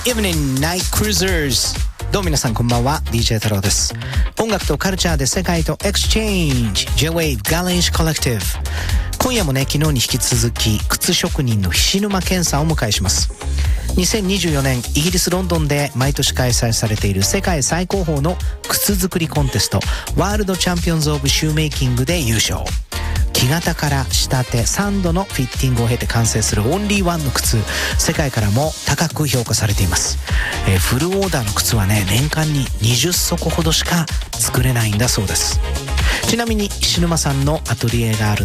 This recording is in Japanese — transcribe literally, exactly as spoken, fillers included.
Evening Night Cruisers。どうも皆さんこんばんは、 ディージェー 太郎です。音楽とカルチャーで世界とエクスチェンジ J-Wave Garage Collective。 今夜もね、昨日に引き続き靴職人の菱沼健さんをお迎えします。にせんにじゅうよねんイギリスロンドンで毎年開催されている世界最高峰の靴作りコンテストワールドチャンピオンズオブシューメイキングで優勝。木型から仕立てさんどのフィッティングを経て完成するオンリーワンの靴、世界からも高く評価されています。えー、フルオーダーの靴はね、年間ににじゅっそこほどしか作れないんだそうです。ちなみに菱沼さんのアトリエがある